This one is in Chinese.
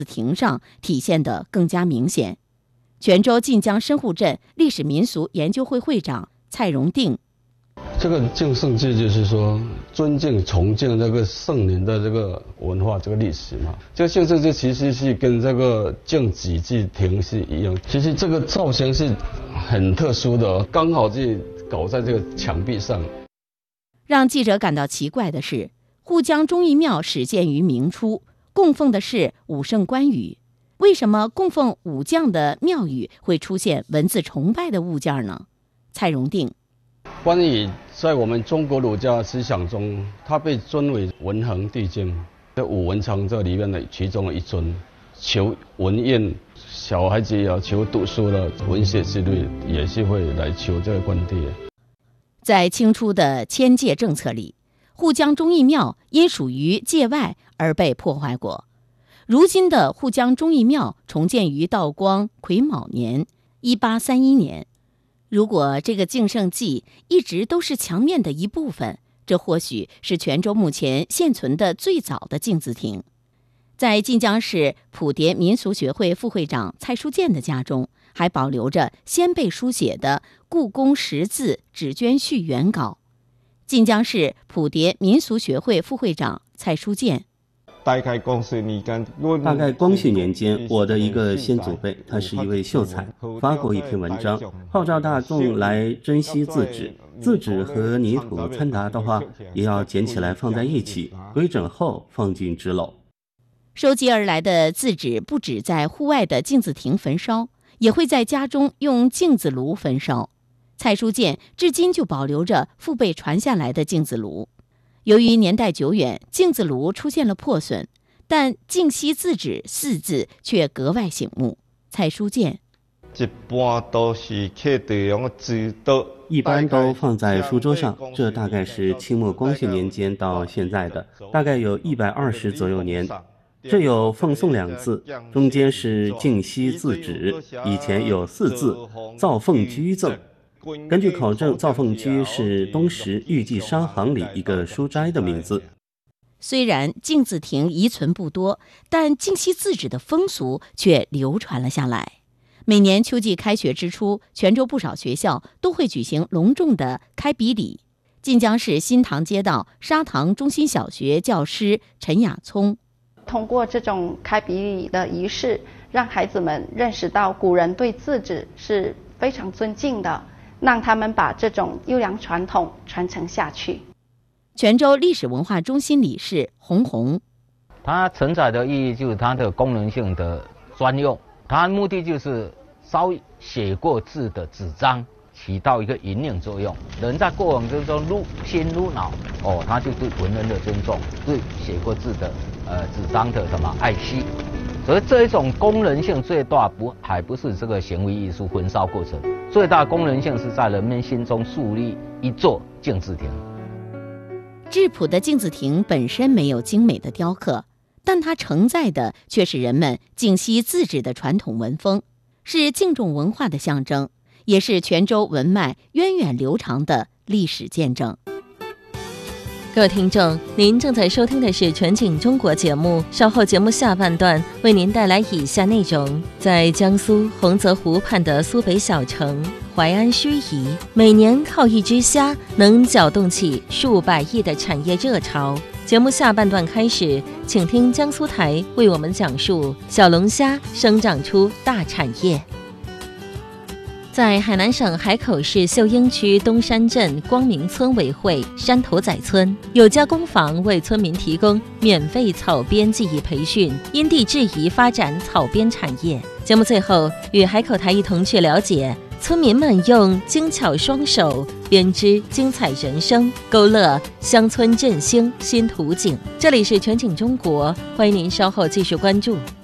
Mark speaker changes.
Speaker 1: 亭上体现得更加明显。泉州晋江深户镇历史民俗研究会会长蔡荣定，
Speaker 2: 这个敬圣祭就是说尊敬崇敬这个圣人的这个文化这个历史嘛。这个敬圣祭其实是跟这个敬己祭亭是一样，其实这个造型是很特殊的，刚好就搞在这个墙壁上。
Speaker 1: 让记者感到奇怪的是，沪江忠义庙始建于明初，供奉的是武圣关羽，为什么供奉武将的庙宇会出现文字崇拜的物件呢？蔡荣定，
Speaker 2: 关羽在我们中国儒家思想中，他被尊为文衡帝君，这武文成这里面的其中的一尊，求文宴，小孩子要求读书的文学之类，也是会来求这个关帝。
Speaker 1: 在清初的迁界政策里，沪江忠义庙因属于界外而被破坏过。如今的沪江忠义庙重建于道光癸卯年1831年。如果这个敬圣祭一直都是墙面的一部分，这或许是泉州目前现存的最早的镜子亭。在晋江市普蝶民俗学会副会长蔡书建的家中，还保留着先辈书写的故宫识字纸捐序原稿。晋江市普蝶民俗学会副会长蔡书建，
Speaker 3: 大概光绪年间，我的一个先祖辈，他是一位秀才，发过一篇文章，号召大众来珍惜字纸。字纸和泥土掺杂的话，也要捡起来放在一起，规整后放进纸篓。
Speaker 1: 收集而来的字纸不只在户外的镜子亭焚烧，也会在家中用镜子炉焚烧。蔡书建至今就保留着父辈传下来的镜子炉。由于年代久远，镜子炉出现了破损，但净溪字纸4字却格外醒目。蔡书建，
Speaker 3: 一般都放在书桌上，这大概是清末光绪年间到现在的，大概有120左右年。这有奉送2字，中间是净溪字纸，以前有4字造奉居赠。根据考证，造奉居是东石玉记商行里一个书斋的名字。
Speaker 1: 虽然镜子亭遗存不多，但净溪字纸的风俗却流传了下来。每年秋季开学之初，泉州不少学校都会举行隆重的开笔礼。晋江市新塘街道沙塘中心小学教师陈雅聪，
Speaker 4: 通过这种开笔礼的仪式，让孩子们认识到古人对字纸是非常尊敬的，让他们把这种优良传统传承下去。
Speaker 1: 泉州历史文化中心理事洪红，
Speaker 5: 它承载的意义就是它的功能性的专用，它目的就是烧写过字的纸张，起到一个引领作用。人在过往之中入心入脑，他就对文人的尊重，对写过字的纸张的爱惜。所以这一种功能性最大还不是这个行为艺术焚烧过程，最大功能性是在人们心中树立一座镜子亭。
Speaker 1: 质朴的镜子亭本身没有精美的雕刻，但它承载的却是人们敬惜字纸的传统文风，是敬重文化的象征，也是泉州文脉源远流长的历史见证。
Speaker 6: 各位听众，您正在收听的是全景中国节目，稍后节目下半段为您带来以下内容。在江苏洪泽湖畔的苏北小城淮安盱眙，每年靠一只虾能搅动起数百亿的产业热潮。节目下半段开始，请听江苏台为我们讲述小龙虾生长出大产业。在海南省海口市秀英区东山镇光明村委会山头仔村，有家工坊为村民提供免费草编技艺培训，因地制宜发展草编产业。节目最后与海口台一同去了解村民们用精巧双手编织精彩人生，勾勒乡村振兴新图景。这里是全景中国，欢迎您稍后继续关注。